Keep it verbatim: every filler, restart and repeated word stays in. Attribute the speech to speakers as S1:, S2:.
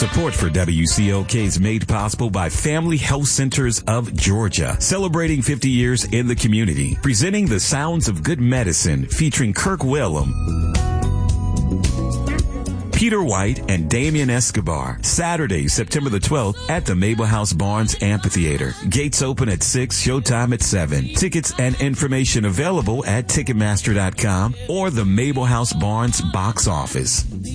S1: Support for W C L K is made possible by Family Health Centers of Georgia, celebrating fifty years in the community, presenting the sounds of good medicine featuring Kirk Whalum, Peter White, and Damian Escobar. Saturday, September the twelfth at the Mabel House Barnes Amphitheater. Gates open at six, showtime at seven. Tickets and information available at Ticketmaster dot com or the Mabel House Barnes box office.